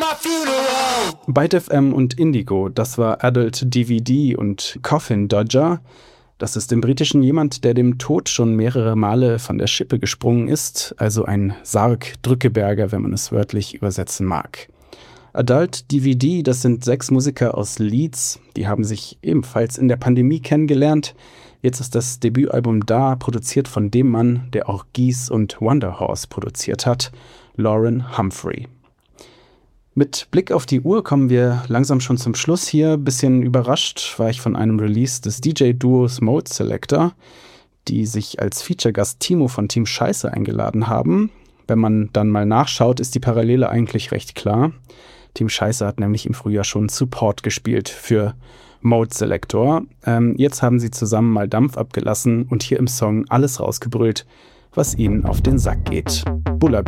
Byte FM und Indigo, das war Adult DVD und Coffin Dodger. Das ist im Britischen jemand, der dem Tod schon mehrere Male von der Schippe gesprungen ist, also ein Sarg-Drückeberger, wenn man es wörtlich übersetzen mag. Adult DVD, das sind 6 Musiker aus Leeds, die haben sich ebenfalls in der Pandemie kennengelernt. Jetzt ist das Debütalbum da, produziert von dem Mann, der auch Geese und Wonderhorse produziert hat, Lauren Humphrey. Mit Blick auf die Uhr kommen wir langsam schon zum Schluss hier. Bisschen überrascht war ich von einem Release des DJ-Duos Mode Selector, die sich als Feature-Gast Timo von Team Scheiße eingeladen haben. Wenn man dann mal nachschaut, ist die Parallele eigentlich recht klar. Team Scheiße hat nämlich im Frühjahr schon Support gespielt für Mode Selector. Jetzt haben sie zusammen mal Dampf abgelassen und hier im Song alles rausgebrüllt, was ihnen auf den Sack geht. Bullabü.